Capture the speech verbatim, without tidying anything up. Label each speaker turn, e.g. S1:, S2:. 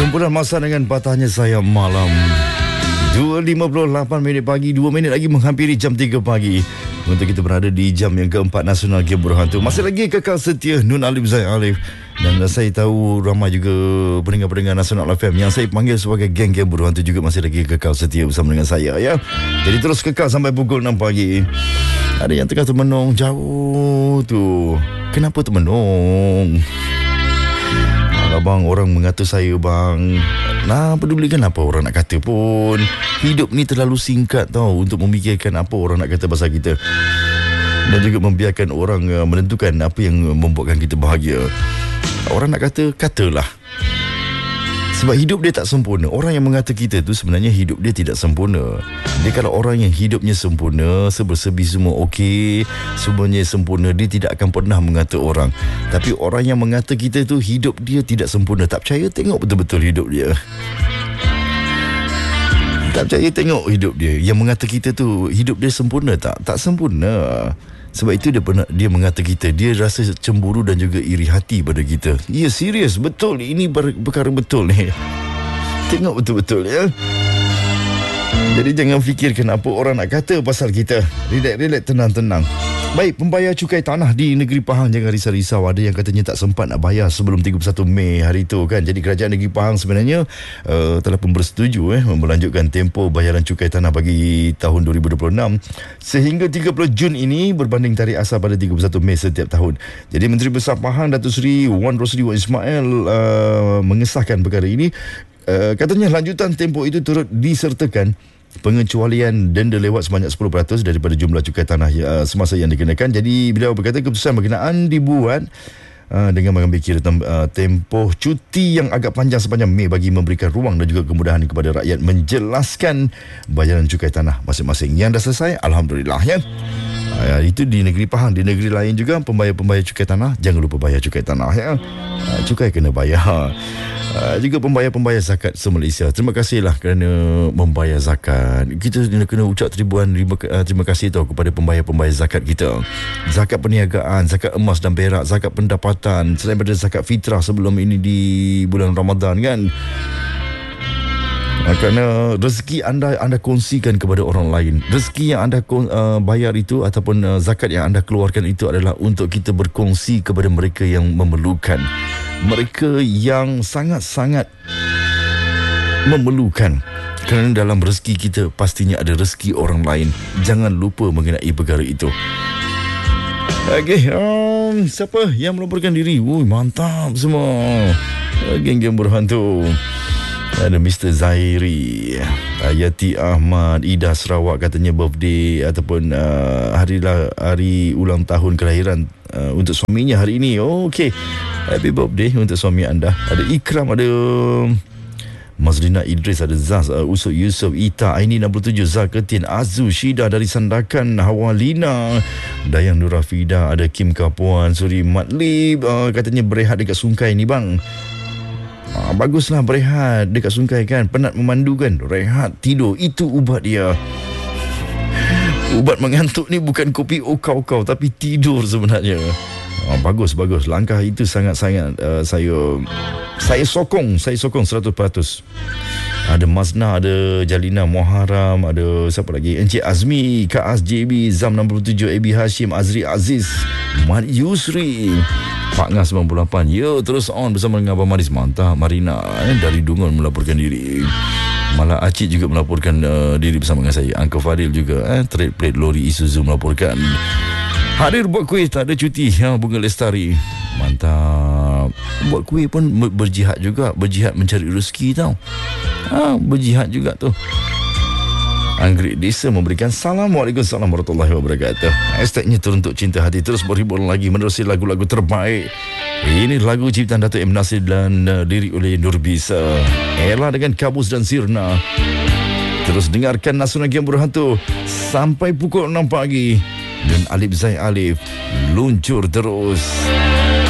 S1: Kumpulan masa dengan patahnya saya malam. Dua lima puluh lapan minit pagi, dua minit lagi menghampiri jam tiga pagi. Untuk kita berada di jam yang keempat Nasional Game Berhantu. Masih lagi kekal setia Nun Alif Zain Alif. Dan saya tahu ramai juga pendengar-pendengar Nasional F M yang saya panggil sebagai geng Game Berhantu juga masih lagi kekal setia bersama dengan saya, ya. Jadi terus kekal sampai pukul enam pagi. Ada yang tengah termenung jauh tu. Kenapa termenung? Abang, orang mengata saya, bang. Nah, pedulikan apa orang nak kata pun. Hidup ni terlalu singkat tau untuk memikirkan apa orang nak kata pasal kita. Dan juga membiarkan orang uh, menentukan apa yang membuatkan kita bahagia. Orang nak kata, katalah. Sebab hidup dia tak sempurna. Orang yang mengata kita tu sebenarnya hidup dia tidak sempurna. Dia kalau orang yang hidupnya sempurna, serba-serbi semua okey, semuanya sempurna, dia tidak akan pernah mengata orang. Tapi orang yang mengata kita tu hidup dia tidak sempurna. Tak percaya, tengok betul-betul hidup dia. Tak percaya, tengok hidup dia. Yang mengata kita tu hidup dia sempurna tak? Tak sempurna. Sebab itu dia pernah, dia mengata kita, dia rasa cemburu dan juga iri hati pada kita. Ya, serius, betul. Ini ber- perkara betul ni. Tengok betul-betul, ya. Jadi jangan fikirkan apa orang nak kata pasal kita. Relax, relax, tenang-tenang. Baik, pembayar cukai tanah di negeri Pahang jangan risau-risau. Ada yang katanya tak sempat nak bayar sebelum tiga puluh satu Mei hari itu, kan. Jadi kerajaan negeri Pahang sebenarnya uh, telah pun bersetuju eh, melanjutkan tempoh bayaran cukai tanah bagi tahun dua ribu dua puluh enam sehingga tiga puluh Jun ini berbanding tarikh asal pada tiga puluh satu Mei setiap tahun. Jadi Menteri Besar Pahang Datuk Seri Wan Rosli Wan Ismail uh, mengesahkan perkara ini. Uh, katanya lanjutan tempoh itu turut disertakan pengecualian denda lewat sebanyak sepuluh peratus daripada jumlah cukai tanah uh, semasa yang dikenakan. Jadi beliau berkata keputusan berkenaan dibuat uh, dengan mengambil kira tem- uh, tempoh cuti yang agak panjang sepanjang Mei bagi memberikan ruang dan juga kemudahan kepada rakyat menjelaskan bayaran cukai tanah masing-masing. Yang dah selesai, alhamdulillah, ya. Uh, itu di negeri Pahang. Di negeri lain juga pembayar-pembayar cukai tanah jangan lupa bayar cukai tanah, ya. Uh, cukai kena bayar. Uh, juga pembayar-pembayar zakat se-Malaysia, terima kasihlah kerana membayar zakat. Kita kena ucap ribuan terima, uh, terima kasih tau kepada pembayar-pembayar zakat kita. Zakat perniagaan, zakat emas dan perak, zakat pendapatan, selain daripada zakat fitrah sebelum ini di bulan Ramadan, kan. Uh, kerana rezeki anda anda kongsikan kepada orang lain. Rezeki yang anda uh, bayar itu ataupun uh, zakat yang anda keluarkan itu adalah untuk kita berkongsi kepada mereka yang memerlukan. Mereka yang sangat-sangat memerlukan. Kerana dalam rezeki kita pastinya ada rezeki orang lain. Jangan lupa mengenai perkara itu. Okey, um, siapa yang melaporkan diri? Ui, mantap semua. Geng-geng berhantu. Ada Mister Zairi, Yati Ahmad, Ida Sarawak katanya birthday ataupun uh, hari lah, hari ulang tahun kelahiran uh, untuk suaminya hari ini. Oh, okey. Happy birthday untuk suami anda. Ada Ikram, ada Mazlina Idris, ada Zaz, uh, Usuk Yusof, Ita, Aini enam puluh tujuh, Zaketin, Azu, Shida dari Sandakan, Hawalina, Dayang Nurafida, ada Kim Kapuan, Suri Matlib, uh, katanya berehat dekat Sungkai ni, bang. Ah, baguslah berehat dekat Sungkai, kan. Penat memandu, kan. Rehat, tidur. Itu ubat dia. Ubat mengantuk ni bukan kopi okau-okau, tapi tidur sebenarnya. Ah, bagus, bagus. Langkah itu sangat-sangat uh, saya saya sokong. Saya sokong seratus peratus. Ada Mazna, ada Jalina Muharram, ada siapa lagi? Encik Azmi, Kak Az J B, Zam enam puluh tujuh, A B Hashim, Azri Aziz, Mat Yusri, Pak Ngah sembilan puluh lapan. Ya, terus on bersama dengan Abang Maris. Mantap. Marina eh, dari Dungun melaporkan diri. Malah Acik juga melaporkan uh, diri bersama dengan saya. Uncle Fadil juga eh, trade plate lori Isuzu melaporkan. Hadir buat kuih, tak ada cuti, ha, Bunga Lestari. Mantap. Buat kuih pun berjihad juga. Berjihad mencari rezeki, tau. Ha, berjihad juga tu. Anggrek Desa memberikan salam. Waalaikumsalam warahmatullahi wabarakatuh. Hashtagnya teruntuk cinta hati. Terus berhibur lagi menerusi lagu-lagu terbaik. Ini lagu ciptaan Datuk M. Nasir dan uh, diri oleh Nurbisa. Ella dengan Kabus dan Sirna. Terus dengarkan Nasional Game Berhantu sampai pukul enam pagi. Dan Alif Zain Alif luncur terus.